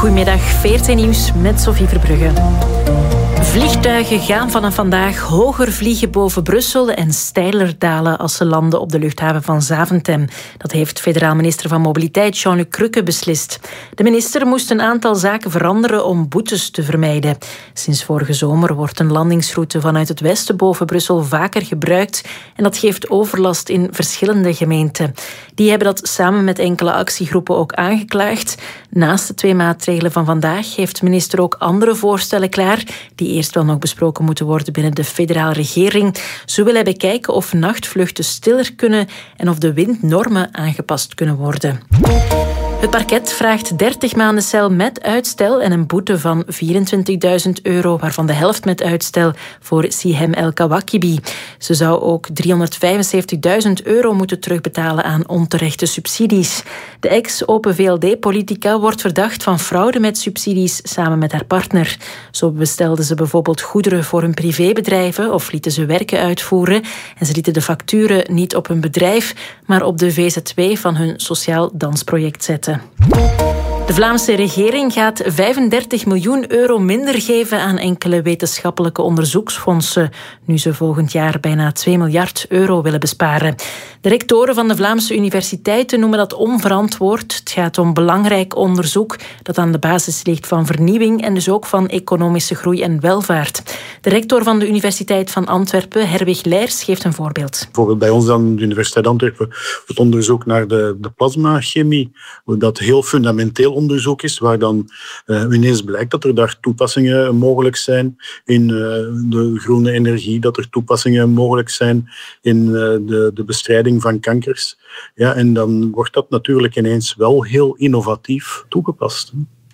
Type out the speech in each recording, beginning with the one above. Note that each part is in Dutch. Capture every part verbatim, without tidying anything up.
Goedemiddag, V R T Nieuws met Sophie Verbrugge. Vliegtuigen gaan vanaf vandaag hoger vliegen boven Brussel en steiler dalen als ze landen op de luchthaven van Zaventem. Dat heeft federaal minister van Mobiliteit Jean-Luc Crukke beslist. De minister moest een aantal zaken veranderen om boetes te vermijden. Sinds vorige zomer wordt een landingsroute vanuit het westen boven Brussel vaker gebruikt en dat geeft overlast in verschillende gemeenten. Die hebben dat samen met enkele actiegroepen ook aangeklaagd. Naast de twee maatregelen van vandaag heeft de minister ook andere voorstellen klaar die eerst wel nog besproken moeten worden binnen de federale regering. Zo wil hij bekijken of nachtvluchten stiller kunnen en of de windnormen aangepast kunnen worden. Het parket vraagt dertig maanden cel met uitstel en een boete van vierentwintigduizend euro, waarvan de helft met uitstel voor Sihem El Kawakibi. Ze zou ook driehonderdvijfenzeventigduizend euro moeten terugbetalen aan onterechte subsidies. De ex-Open V L D-politica wordt verdacht van fraude met subsidies samen met haar partner. Zo bestelden ze bijvoorbeeld goederen voor hun privébedrijven of lieten ze werken uitvoeren en ze lieten de facturen niet op hun bedrijf, maar op de V Z W van hun sociaal dansproject zetten. De Vlaamse regering gaat vijfendertig miljoen euro minder geven aan enkele wetenschappelijke onderzoeksfondsen, nu ze volgend jaar bijna twee miljard euro willen besparen. De rectoren van de Vlaamse universiteiten noemen dat onverantwoord. Het gaat om belangrijk onderzoek dat aan de basis ligt van vernieuwing en dus ook van economische groei en welvaart. De rector van de Universiteit van Antwerpen, Herwig Leijers, geeft een voorbeeld. Bijvoorbeeld bij ons aan de Universiteit Antwerpen het onderzoek naar de, de plasmachemie, dat heel fundamenteel onderzoek is, waar dan uh, ineens blijkt dat er daar toepassingen mogelijk zijn in uh, de groene energie, dat er toepassingen mogelijk zijn in uh, de, de bestrijding van kankers. Ja, en dan wordt dat natuurlijk ineens wel heel innovatief toegepast.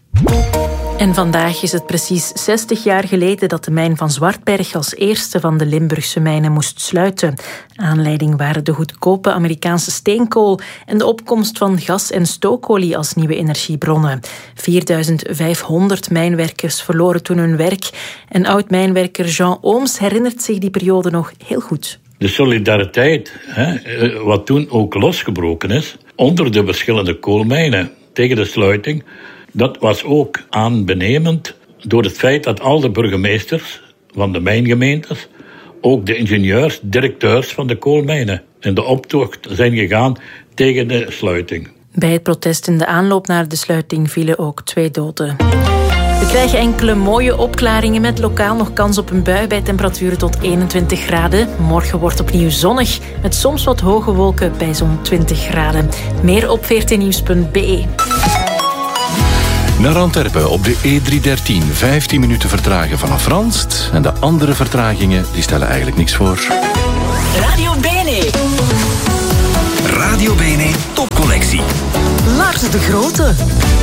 En vandaag is het precies zestig jaar geleden dat de mijn van Zwartberg als eerste van de Limburgse mijnen moest sluiten. Aanleiding waren de goedkope Amerikaanse steenkool en de opkomst van gas- en stookolie als nieuwe energiebronnen. vierduizend vijfhonderd mijnwerkers verloren toen hun werk en oud-mijnwerker Jean Ooms herinnert zich die periode nog heel goed. De solidariteit, hè, wat toen ook losgebroken is, onder de verschillende koolmijnen tegen de sluiting, dat was ook aanbenemend door het feit dat al de burgemeesters van de mijngemeentes, ook de ingenieurs, directeurs van de koolmijnen, in de optocht zijn gegaan tegen de sluiting. Bij het protest in de aanloop naar de sluiting vielen ook twee doden. We krijgen enkele mooie opklaringen met lokaal nog kans op een bui bij temperaturen tot eenentwintig graden. Morgen wordt opnieuw zonnig met soms wat hoge wolken bij zo'n twintig graden. Meer op v r t nieuws punt b e. Naar Antwerpen op de E driehonderddertien. vijftien minuten vertragen vanaf Ranst. En de andere vertragingen die stellen eigenlijk niks voor. Radio Bene. Radio Bene topcollectie. Lars de Grote.